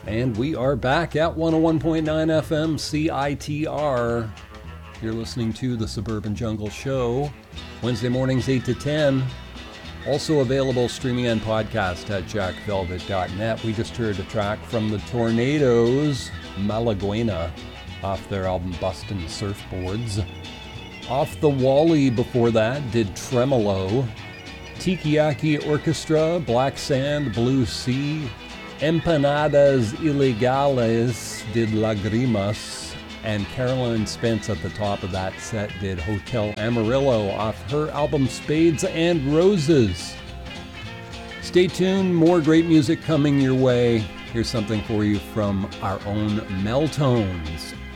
And we are back at 101.9 FM CITR. You're listening to the Suburban Jungle Show, Wednesday mornings 8 to 10. Also available streaming and podcast at jackvelvet.net. We just heard a track from the Tornadoes, Malaguena, off their album Bustin' Surfboards. Off the Wally before that did Tremolo. Tikiyaki Orchestra, Black Sand, Blue Sea. Empanadas Ilegales did Lagrimas, and Caroline Spence at the top of that set did Hotel Amarillo off her album Spades and Roses. Stay tuned, more great music coming your way. Here's something for you from our own Meltones.